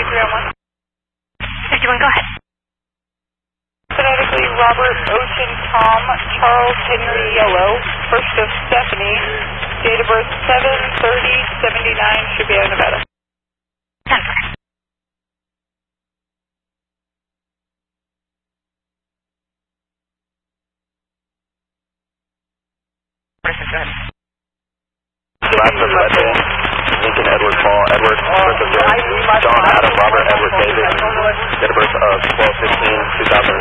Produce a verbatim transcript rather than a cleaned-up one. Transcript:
three oh one. fifty-one, go ahead. Phonetically, Robert, Ocean, Tom, Charles, Henry, Yellow, first of Stephanie, date of birth seven thirty seventy-nine, should be out of Nevada. ten four. Last of Ledger, Lincoln, Edward, Paul, Edward, birth of John, Adam, Robert, Edward, David, date of birth of twelve fifteen two thousand